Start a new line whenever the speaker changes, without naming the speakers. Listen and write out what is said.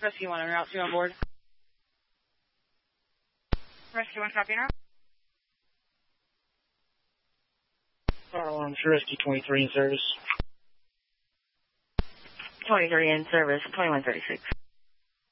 Rescue 1 on route 2 on board. Rescue 1, copy now.
Fire alarms, Rescue 23 in service.
23 in service, 2136.